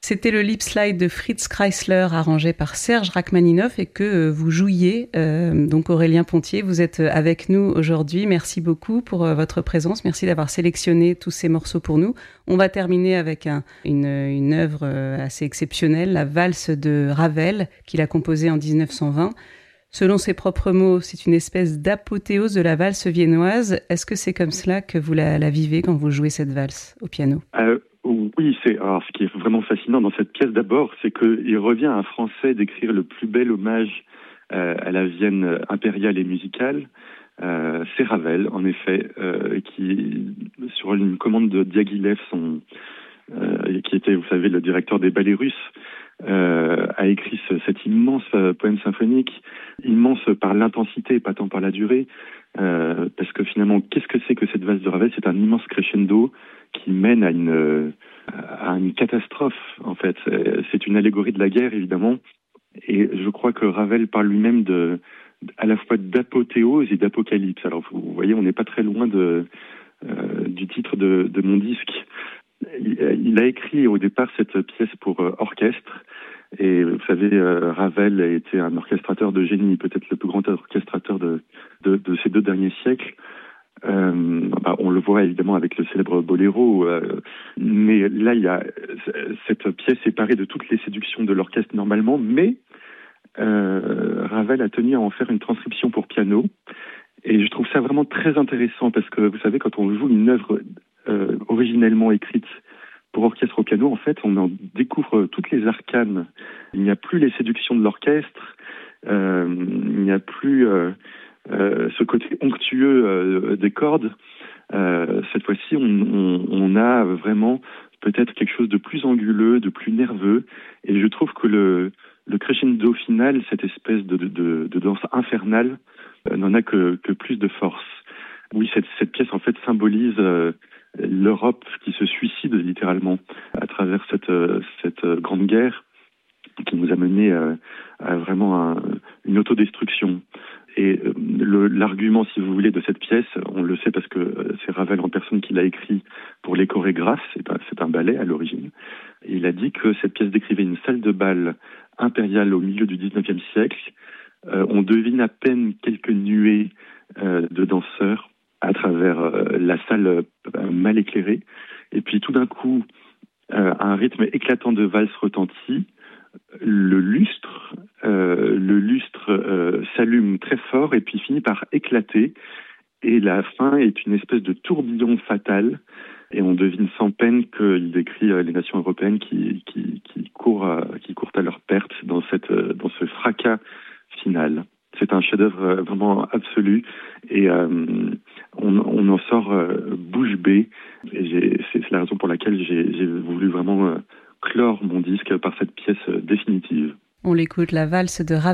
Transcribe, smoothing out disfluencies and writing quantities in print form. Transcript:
C'était le Lip Slide de Fritz Kreisler arrangé par Serge Rachmaninoff et que vous jouiez. Donc Aurélien Pontier, vous êtes avec nous aujourd'hui. Merci beaucoup pour votre présence. Merci d'avoir sélectionné tous ces morceaux pour nous. On va terminer avec une œuvre assez exceptionnelle, la valse de Ravel, qu'il a composée en 1920. Selon ses propres mots, c'est une espèce d'apothéose de la valse viennoise. Est-ce que c'est comme cela que vous la vivez quand vous jouez cette valse au piano ? Oui, ce qui est vraiment fascinant dans cette pièce d'abord, c'est qu'il revient à un Français d'écrire le plus bel hommage à la Vienne impériale et musicale. C'est Ravel, en effet, qui, sur une commande de Diaghilev, qui était, vous savez, le directeur des ballets russes, a écrit cet immense poème symphonique, immense par l'intensité et pas tant par la durée, parce que finalement, qu'est-ce que c'est que cette valse de Ravel ? C'est un immense crescendo qui mène à une catastrophe, en fait. C'est une allégorie de la guerre, évidemment, et je crois que Ravel parle lui-même à la fois d'apothéose et d'apocalypse. Alors, vous voyez, on n'est pas très loin du titre de mon disque. Il a écrit au départ cette pièce pour orchestre, et vous savez, Ravel a été un orchestrateur de génie, peut-être le plus grand orchestrateur de ces 2 derniers siècles. On le voit évidemment avec le célèbre Boléro, mais là, cette pièce est parée de toutes les séductions de l'orchestre normalement, mais Ravel a tenu à en faire une transcription pour piano, et je trouve ça vraiment très intéressant parce que, vous savez, quand on joue une œuvre originellement écrite pour orchestre au piano, en fait, on en découvre toutes les arcanes. Il n'y a plus les séductions de l'orchestre, il n'y a plus ce côté onctueux des cordes. Cette fois-ci, on a vraiment peut-être quelque chose de plus anguleux, de plus nerveux, et je trouve que le crescendo final, cette espèce de danse infernale, n'en a que plus de force. Oui, cette pièce, en fait, symbolise l'Europe qui se suicide littéralement à travers cette grande guerre qui nous a mené à vraiment une autodestruction. Et l'argument, si vous voulez, de cette pièce, on le sait parce que c'est Ravel en personne qui l'a écrit pour les chorégraphes, c'est un ballet à l'origine. Et il a dit que cette pièce décrivait une salle de bal impériale au milieu du 19e siècle. On devine à peine quelques nuées de danseurs à travers la salle mal éclairée. Et puis tout d'un coup, un rythme éclatant de valse retentit. Le lustre s'allume très fort et puis finit par éclater. Et la fin est une espèce de tourbillon fatal. Et on devine sans peine qu'il décrit les nations européennes qui courent à leur perte dans ce fracas final. C'est un chef-d'œuvre vraiment absolu et on en sort bouche bée. Et c'est la raison pour laquelle j'ai voulu vraiment clore mon disque par cette pièce définitive. On l'écoute, la valse de Ravel.